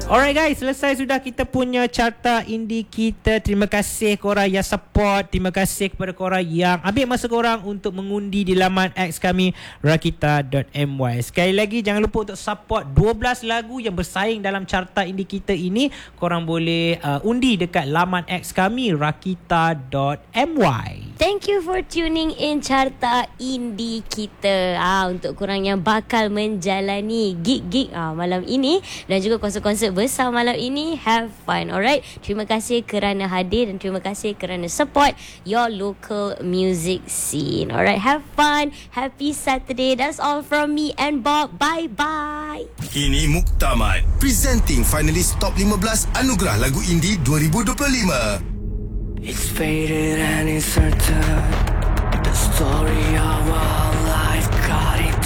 Alright guys, selesai sudah kita punya carta indie kita. Terima kasih korang yang support. Terima kasih kepada korang yang ambil masa korang untuk mengundi di laman X kami, rakita.my. Sekali lagi jangan lupa untuk support 12 lagu yang bersaing dalam carta indie kita ini. Korang boleh undi dekat laman X kami, rakita.my. Thank you for tuning in carta indie kita. Untuk korang yang bakal menjalani gig-gig malam ini dan juga konsert-konsert besar malam ini, have fun. Alright, terima kasih kerana hadir dan terima kasih kerana support your local music scene. Alright, have fun, happy Saturday. That's all from me and Bob. Bye bye. Ini Muktamad presenting finalis top 15 Anugerah Lagu Indie 2025. It's faded and it's certain, the story of our life got it